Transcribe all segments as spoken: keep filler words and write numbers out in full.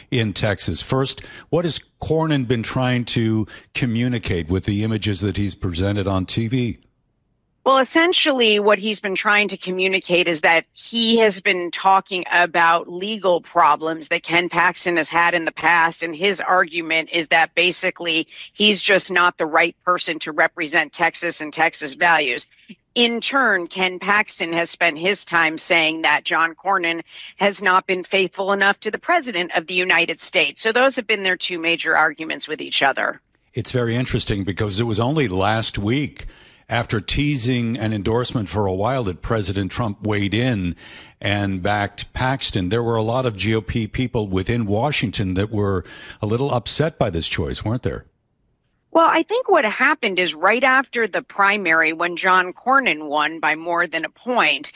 in Texas. First, what has Cornyn been trying to communicate with the images that he's presented on T V? Well, essentially what he's been trying to communicate is that he has been talking about legal problems that Ken Paxton has had in the past. And his argument is that basically he's just not the right person to represent Texas and Texas values. In turn, Ken Paxton has spent his time saying that John Cornyn has not been faithful enough to the president of the United States. So those have been their two major arguments with each other. It's very interesting because it was only last week, after teasing an endorsement for a while, that President Trump weighed in and backed Paxton. There were a lot of G O P people within Washington that were a little upset by this choice, weren't there? Well, I think what happened is right after the primary, when John Cornyn won by more than a point,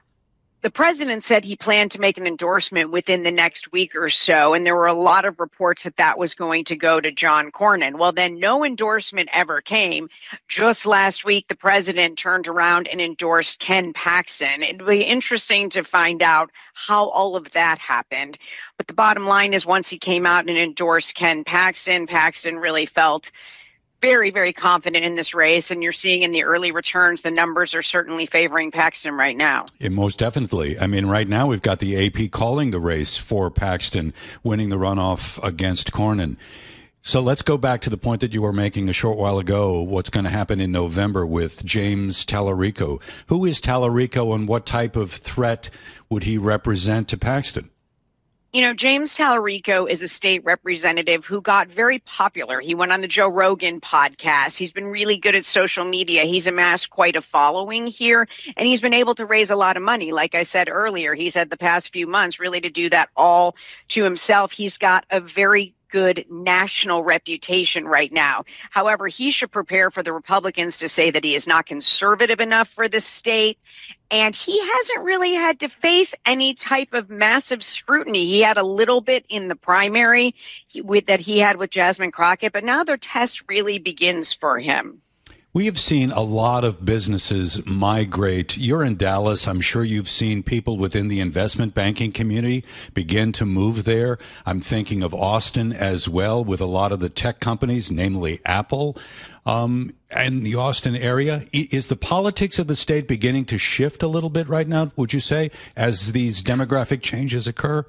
the president said he planned to make an endorsement within the next week or so, and there were a lot of reports that that was going to go to John Cornyn. Well, then no endorsement ever came. Just last week, the president turned around and endorsed Ken Paxton. It'd be interesting to find out how all of that happened. But the bottom line is once he came out and endorsed Ken Paxton, Paxton really felt very, very confident in this race, and you're seeing in the early returns, the numbers are certainly favoring Paxton right now. Yeah, most definitely. I mean, right now we've got the A P calling the race for Paxton, winning the runoff against Cornyn. So let's go back to the point that you were making a short while ago, what's going to happen in November with James Talarico. Who is Talarico, and what type of threat would he represent to Paxton? You know, James Talarico is a state representative who got very popular. He went on the Joe Rogan podcast. He's been really good at social media. He's amassed quite a following here, and he's been able to raise a lot of money. Like I said earlier, he's had the past few months really to do that all to himself. He's got a very good national reputation right now. However, he should prepare for the Republicans to say that he is not conservative enough for the state. And he hasn't really had to face any type of massive scrutiny. He had a little bit in the primary with, that he had with Jasmine Crockett, but now the test really begins for him. We have seen a lot of businesses migrate. You're in Dallas. I'm sure you've seen people within the investment banking community begin to move there. I'm thinking of Austin as well, with a lot of the tech companies, namely Apple, um, and the Austin area. Is the politics of the state beginning to shift a little bit right now, would you say, as these demographic changes occur?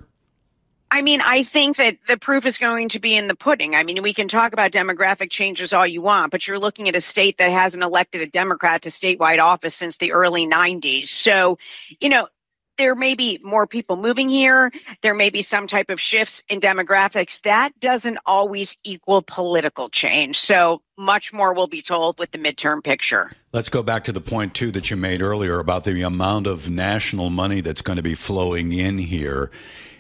I mean, I think that the proof is going to be in the pudding. I mean, we can talk about demographic changes all you want, but you're looking at a state that hasn't elected a Democrat to statewide office since the early nineties. So, you know, there may be more people moving here. There may be some type of shifts in demographics. That doesn't always equal political change. So much more will be told with the midterm picture. Let's go back to the point, too, that you made earlier about the amount of national money that's going to be flowing in here.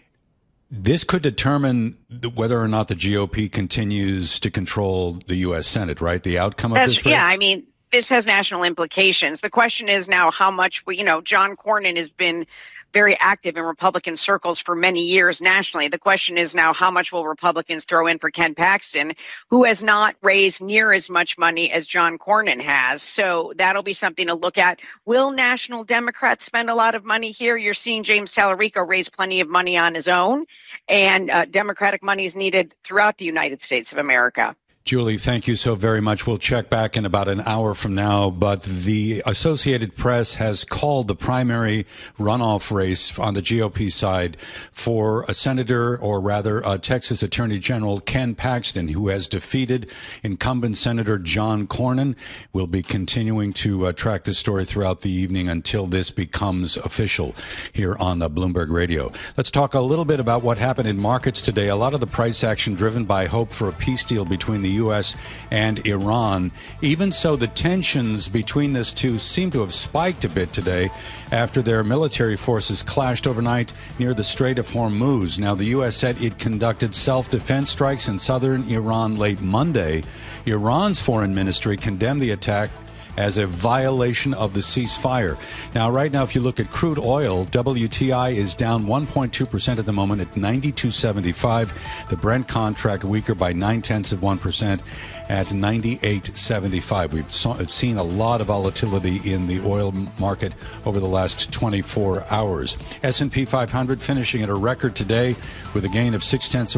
This could determine whether or not the G O P continues to control the U S Senate, right? The outcome of That's, this race? Yeah, I mean, this has national implications. The question is now how much, you know, John Cornyn has been very active in Republican circles for many years nationally. The question is now how much will Republicans throw in for Ken Paxton, who has not raised near as much money as John Cornyn has. So that'll be something to look at. Will national Democrats spend a lot of money here? You're seeing James Talarico raise plenty of money on his own, and uh, Democratic money is needed throughout the United States of America. Julie, thank you so very much. We'll check back in about an hour from now, but the Associated Press has called the primary runoff race on the G O P side for a senator, or rather a Texas Attorney General Ken Paxton, who has defeated incumbent Senator John Cornyn. We'll be continuing to uh, track this story throughout the evening until this becomes official here on uh, Bloomberg Radio. Let's talk a little bit about what happened in markets today. A lot of the price action driven by hope for a peace deal between the U S and Iran. Even so, the tensions between these two seem to have spiked a bit today after their military forces clashed overnight near the Strait of Hormuz. Now, the U S said it conducted self-defense strikes in southern Iran late Monday. Iran's foreign ministry condemned the attack as a violation of the ceasefire. Now, right now, if you look at crude oil, W T I is down one point two percent at the moment at ninety-two seventy-five. The Brent contract weaker by nine tenths of one percent at ninety-eight seventy-five. We've saw, seen a lot of volatility in the oil market over the last twenty-four hours. S and P five hundred finishing at a record today with a gain of six tenths of